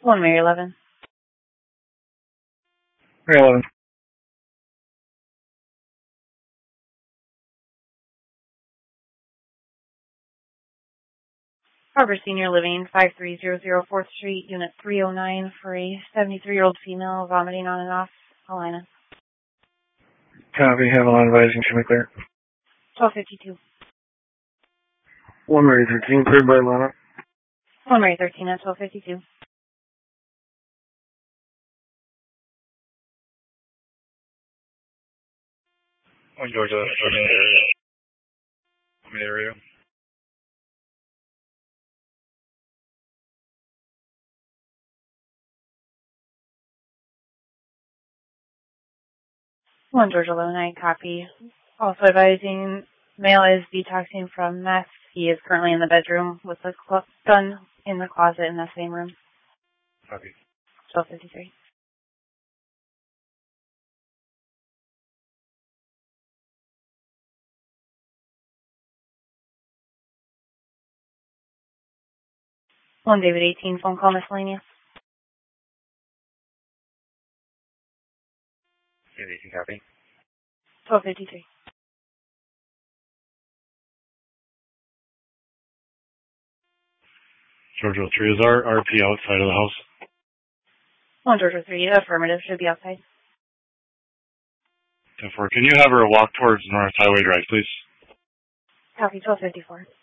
1 Mary 11. Mary 11. Harbor Senior Living, 5300 4th Street, Unit 309, for a 73-year-old female vomiting on and off. Alina. Copy. Have a line advising to me clear. 1252. 1 Mary 13, cleared by Lana. 1 Mary 13 at 1252. On Georgia area. Area. One Georgia Low 9, copy. Also advising male is detoxing from meth. He is currently in the bedroom with the gun in the closet in the same room. Copy. 1253. One David 18, phone call miscellaneous. David 18, copy. 1253. Georgia 3, is our RP outside of the house? 1 Georgia 3, affirmative, should be outside. 10-4, can you have her walk towards North Highway Drive, please? Copy. 1254.